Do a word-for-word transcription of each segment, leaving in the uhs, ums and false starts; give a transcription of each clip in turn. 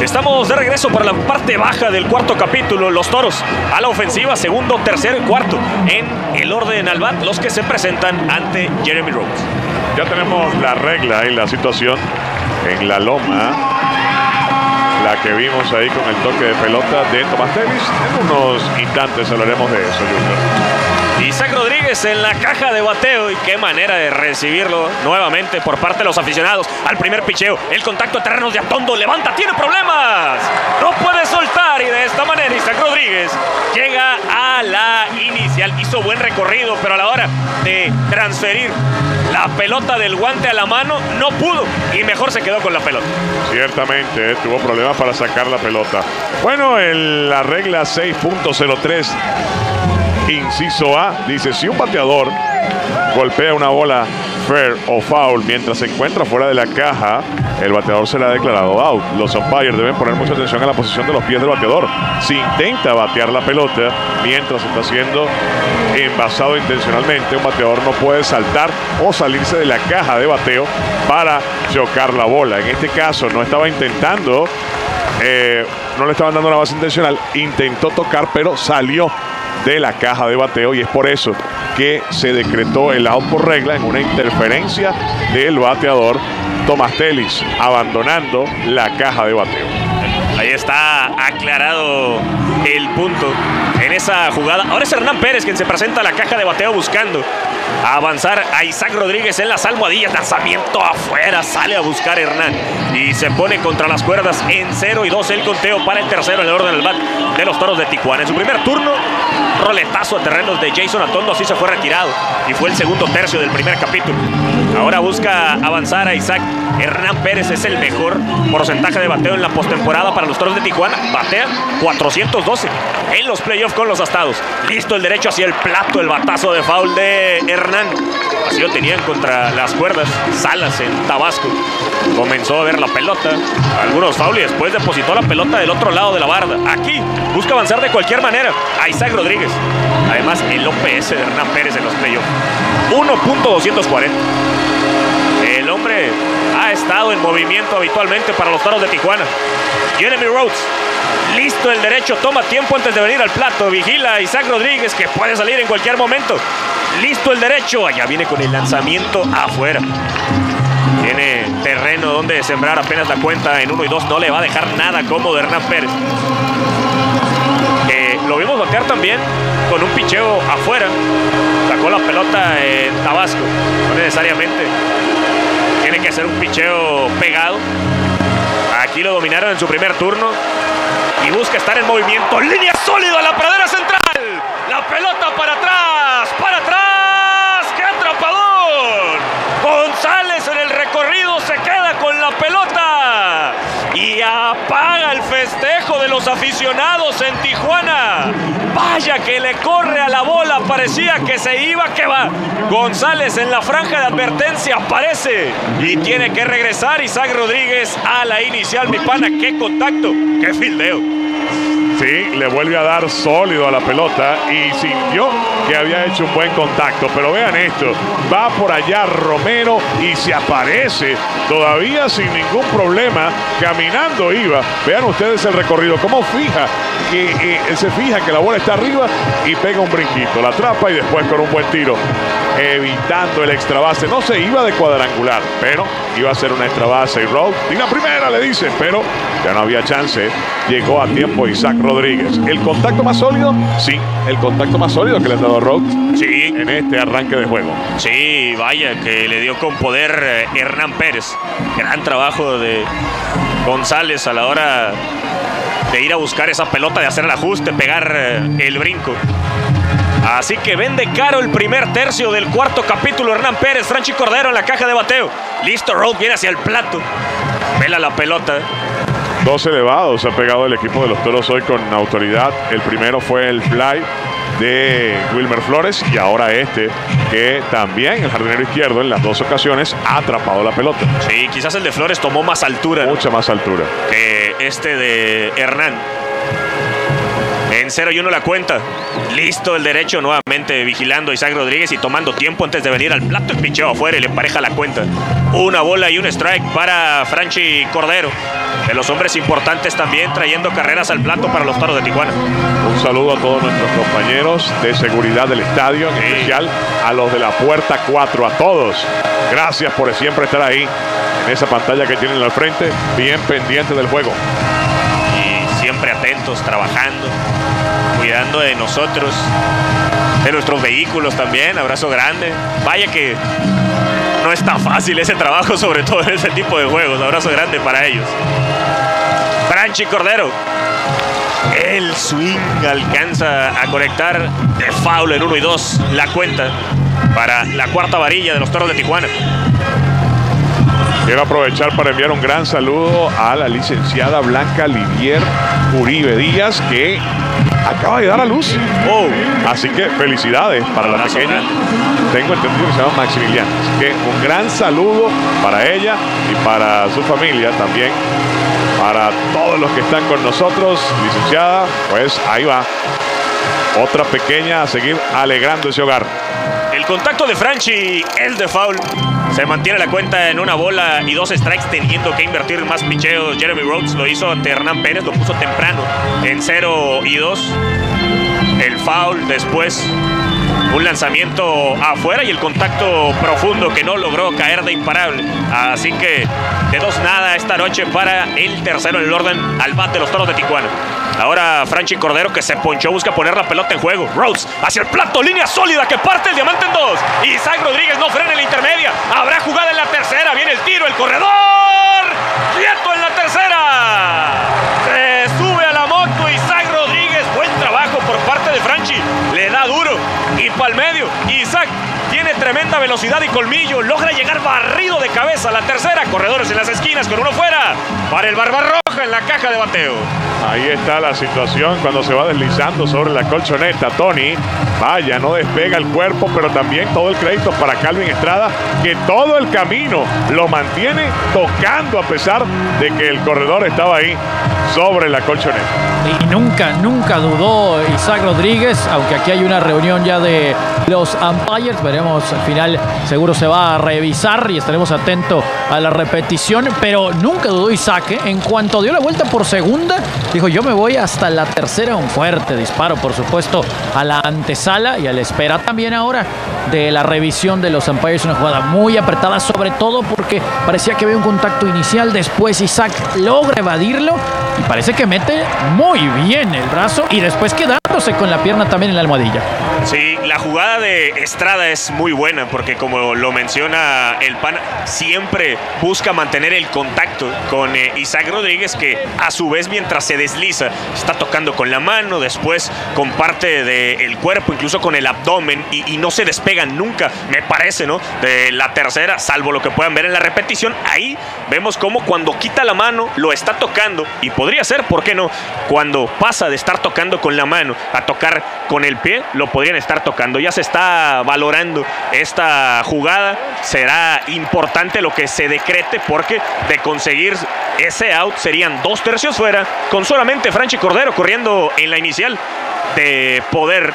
Estamos de regreso para la parte baja del cuarto capítulo. Los Toros a la ofensiva, segundo, tercero y cuarto en el orden al bat, los que se presentan ante Jeremy Rhodes. Ya tenemos la regla y la situación en la loma, la que vimos ahí con el toque de pelota de Thomas Davis. En unos instantes hablaremos de eso, Junior. Isaac Rodríguez en la caja de bateo, y qué manera de recibirlo nuevamente por parte de los aficionados. Al primer picheo, el contacto de terrenos de Atondo, levanta, tiene problemas, no puede soltar, y de esta manera Isaac Rodríguez llega a la inicial. Hizo buen recorrido, pero a la hora de transferir la pelota del guante a la mano no pudo, y mejor se quedó con la pelota. Ciertamente, eh, tuvo problemas para sacar la pelota. Bueno, en la regla seis punto cero tres, inciso A, dice: si un bateador golpea una bola fair o foul mientras se encuentra fuera de la caja, el bateador será declarado out. Los umpires deben poner mucha atención a la posición de los pies del bateador. Si intenta batear la pelota mientras está siendo envasado intencionalmente, un bateador no puede saltar o salirse de la caja de bateo para chocar la bola. En este caso no estaba intentando, eh, no le estaban dando una base intencional, intentó tocar, pero salió de la caja de bateo, y es por eso que se decretó el out por regla en una interferencia del bateador Thomas Davis, abandonando la caja de bateo. Ahí está aclarado el punto en esa jugada. Ahora es Hernán Pérez quien se presenta a la caja de bateo buscando avanzar a Isaac Rodríguez en las almohadillas. Lanzamiento afuera, sale a buscar Hernán y se pone contra las cuerdas en cero y dos el conteo para el tercero en el orden del bat de los Toros de Tijuana. En su primer turno, roletazo a terrenos de Jason Atondo, así se fue retirado y fue el segundo tercio del primer capítulo. Ahora busca avanzar a Isaac. Hernán Pérez es el mejor porcentaje de bateo en la postemporada para los Toros de Tijuana. Batea cuatrocientos doce en los playoffs con los Astados. Listo el derecho hacia el plato, el batazo de foul de Hernán. Así lo tenían contra las cuerdas Salas en Tabasco. Comenzó a ver la pelota, algunos foul, y después depositó la pelota del otro lado de la barda. Aquí busca avanzar de cualquier manera a Isaac Rodríguez. Además, el O P S de Hernán Pérez en los playoffs, uno punto doscientos cuarenta. El hombre ha estado en movimiento habitualmente para los Toros de Tijuana. Jeremy Rhodes, listo el derecho, toma tiempo antes de venir al plato, vigila a Isaac Rodríguez, que puede salir en cualquier momento. Listo el derecho, allá viene con el lanzamiento afuera. Tiene terreno donde sembrar, apenas la cuenta en uno y dos, no le va a dejar nada cómodo Hernán Pérez. Eh, lo vimos batear también con un picheo afuera. Sacó la pelota en Tabasco, no necesariamente tiene que ser un picheo pegado. Aquí lo dominaron en su primer turno y busca estar en movimiento. Línea sólida a la pradera central. La pelota para atrás, para atrás. ¡Qué atrapador! González en el recorrido se queda con la pelota y apaga el festejo de los aficionados en Tijuana. Vaya que le corre a la bola, parecía que se iba, que va. González en la franja de advertencia aparece y tiene que regresar Isaac Rodríguez a la inicial. Mi pana, qué contacto, qué fildeo. Sí, le vuelve a dar sólido a la pelota y sintió que había hecho un buen contacto. Pero vean esto, va por allá Romero y se aparece todavía sin ningún problema, caminando iba. Vean ustedes el recorrido, cómo fija, que eh, se fija que la bola está arriba y pega un brinquito, la atrapa y después con un buen tiro, evitando el extra base. No se iba de cuadrangular, pero iba a ser una extra base y Rhodes, y la primera le dicen, pero ya no había chance. Llegó a tiempo Isaac Rodríguez. ¿El contacto más sólido? Sí, el contacto más sólido que le ha dado Rhodes, sí, en este arranque de juego. Sí, vaya que le dio con poder eh, Hernán Pérez. Gran trabajo de González a la hora de ir a buscar esa pelota, de hacer el ajuste, pegar eh, el brinco. Así que vende caro el primer tercio del cuarto capítulo. Hernán Pérez, Franchi Cordero en la caja de bateo. Listo, Rhodes viene hacia el plato. Vela la pelota. Dos elevados ha pegado el equipo de los Toros hoy con autoridad. El primero fue el fly de Wilmer Flores y ahora este, que también el jardinero izquierdo en las dos ocasiones ha atrapado la pelota. Sí, quizás el de Flores tomó más altura. Mucha más altura que este de Hernán. En cero y uno la cuenta. Listo el derecho, nuevamente vigilando a Isaac Rodríguez y tomando tiempo antes de venir al plato. El picheo afuera y le empareja la cuenta. Una bola y un strike para Franchi Cordero. de los hombres importantes también trayendo carreras al plato para los Toros de Tijuana. Un saludo a todos nuestros compañeros de seguridad del estadio, en sí. especial a los de la puerta cuatro, a todos. Gracias por siempre estar ahí en esa pantalla que tienen al frente, bien pendiente del juego. Y siempre atentos, trabajando, cuidando de nosotros, de nuestros vehículos también. Abrazo grande. Vaya que no es tan fácil ese trabajo, sobre todo en ese tipo de juegos. Abrazo grande para ellos. Franchi Cordero. El swing alcanza a conectar de foul en uno y dos. La cuenta para la cuarta varilla de los Toros de Tijuana. Quiero aprovechar para enviar un gran saludo a la licenciada Blanca Livier Uribe Díaz, que acaba de dar a luz. Oh, así que felicidades para la pequeña. Tengo entendido que se llama Maximiliana. Así que un gran saludo para ella y para su familia también. Para todos los que están con nosotros, licenciada, pues ahí va. Otra pequeña a seguir alegrando ese hogar. El contacto de Franchi es de foul. Se mantiene la cuenta en una bola y dos strikes, teniendo que invertir más picheos. Jeremy Rhodes lo hizo ante Hernán Pérez, lo puso temprano en cero y dos. El foul, después un lanzamiento afuera y el contacto profundo que no logró caer de imparable. Así que de dos nada esta noche para el tercero en el orden al bat de los Toros de Tijuana. Ahora Franchi Cordero, que se ponchó, busca poner la pelota en juego. Rhodes hacia el plato, línea sólida que parte el diamante en dos. Isaac Rodríguez no frena en la intermedia. Habrá jugada en la tercera. Viene el tiro, el corredor. ¡Quieto en la tercera! Se sube a la moto Isaac Rodríguez. Buen trabajo por parte de Franchi. Le da duro. Y para el medio, Isaac tiene tremenda velocidad y colmillo. Logra llegar barrido de cabeza a la tercera. Corredores en las esquinas con uno fuera para el Barbarroja en la caja de bateo. Ahí está la situación cuando se va deslizando sobre la colchoneta. Tony, vaya, no despega el cuerpo, pero también todo el crédito para Calvin Estrada, que todo el camino lo mantiene tocando a pesar de que el corredor estaba ahí sobre la colchoneta. Y nunca, nunca dudó Isaac Rodríguez, aunque aquí hay una reunión ya de los umpires. Veremos al final, seguro se va a revisar y estaremos atentos a la repetición, pero nunca dudó Isaac, ¿eh? En cuanto dio la vuelta por segunda, dijo yo me voy hasta la tercera. Un fuerte disparo, por supuesto, a la antesala y a la espera también ahora de la revisión de los umpires. Una jugada muy apretada, sobre todo porque parecía que había un contacto inicial. Después Isaac logra evadirlo y parece que mete muy bien el brazo y después quedándose con la pierna también en la almohadilla. Sí, la jugada de Estrada es muy buena porque, como lo menciona el Pan, siempre busca mantener el contacto con eh, Isaac Rodríguez, que a su vez mientras se desliza está tocando con la mano, después con parte del cuerpo, incluso con el abdomen, y, y no se despegan nunca, me parece, ¿no? De la tercera, salvo lo que puedan ver en la repetición. Ahí vemos cómo cuando quita la mano lo está tocando, y podría ser, ¿por qué no? Cuando pasa de estar tocando con la mano a tocar con el pie, lo podrían estar tocando. Ya se está valorando esta jugada. Será importante lo que se decrete, porque de conseguir ese out serían dos tercios fuera, con solamente Franchi Cordero corriendo en la inicial. De poder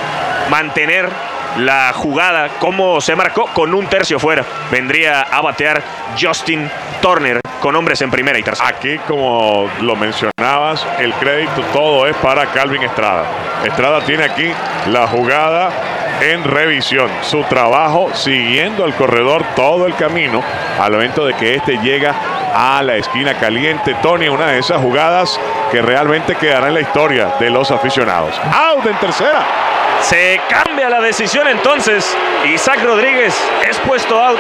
mantener la jugada como se marcó, con un tercio fuera, vendría a batear Justin Turner con hombres en primera y tercera. Aquí, como lo mencionabas, el crédito todo es para Calvin Estrada. Estrada tiene aquí la jugada en revisión, su trabajo siguiendo al corredor todo el camino al momento de que este llega a la esquina caliente. Tony, una de esas jugadas que realmente quedará en la historia de los aficionados. Out en tercera. Se cambia la decisión entonces. Isaac Rodríguez es puesto out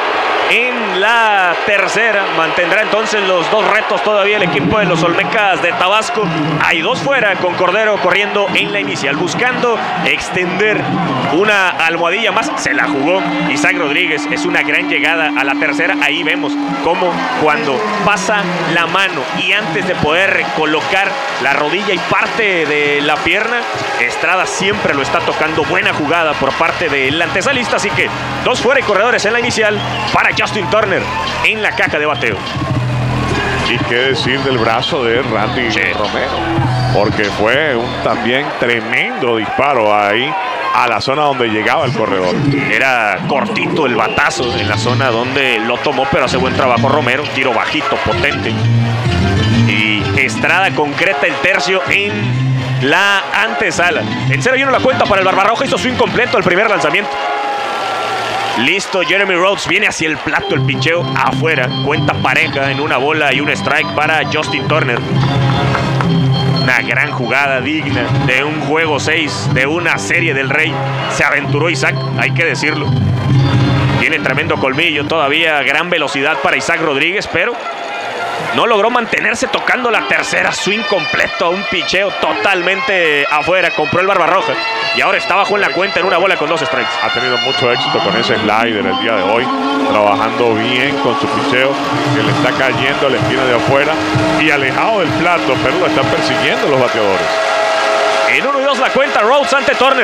en la tercera. Mantendrá entonces los dos retos todavía el equipo de los Olmecas de Tabasco. Hay dos fuera, con Cordero corriendo en la inicial, buscando extender una almohadilla más. Se la jugó Isaac Rodríguez. Es una gran llegada a la tercera. Ahí vemos cómo cuando pasa la mano y antes de poder colocar la rodilla y parte de la pierna, Estrada siempre lo está tocando. Buena jugada por parte del antesalista. Así que dos fuera y corredores en la inicial para Justin Turner en la caja de bateo. Y qué decir del brazo de Randy sí. Romero, porque fue un también tremendo disparo ahí a la zona donde llegaba el corredor. Era cortito el batazo en la zona donde lo tomó, pero hace buen trabajo Romero. Tiro bajito, potente. Y Estrada concreta el tercio en la antesala. En cero y uno la cuenta para el Barbarroja. Hizo swing completo al primer lanzamiento. Listo, Jeremy Rhodes viene hacia el plato, el picheo afuera. Cuenta pareja en una bola y un strike para Justin Turner. Una gran jugada digna de un juego seis, de una serie del Rey. Se aventuró Isaac, hay que decirlo. Tiene tremendo colmillo, todavía gran velocidad para Isaac Rodríguez, pero no logró mantenerse tocando la tercera. Swing completo a un picheo totalmente afuera. Compró el Barbarroja y ahora está bajo en la cuenta en una bola con dos strikes. Ha tenido mucho éxito con ese slider el día de hoy, trabajando bien con su picheo, que le está cayendo a la esquina de afuera y alejado del plato, pero lo están persiguiendo los bateadores. En uno y dos la cuenta, Rhodes ante Turner.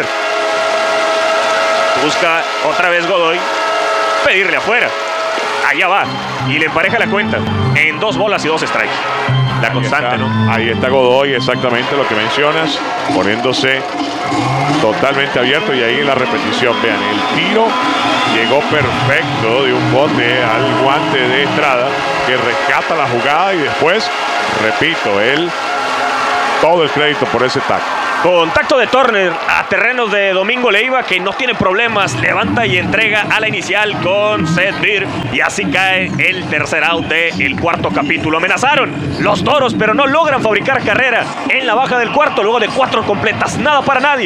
Busca otra vez Godoy pedirle afuera. Allá va y le empareja la cuenta en dos bolas y dos strikes. La constante, ahí está, ¿no? Ahí está Godoy, exactamente lo que mencionas, poniéndose totalmente abierto. Y ahí en la repetición, vean, el tiro llegó perfecto de un bote al guante de Estrada, que rescata la jugada. Y después, repito, él, todo el crédito por ese tacto. Contacto de Turner a terrenos de Domingo Leiva, que no tiene problemas, levanta y entrega a la inicial con Seth Beer, y así cae el tercer out del cuarto capítulo. Amenazaron los Toros, pero no logran fabricar carrera en la baja del cuarto luego de cuatro completas. Nada para nadie.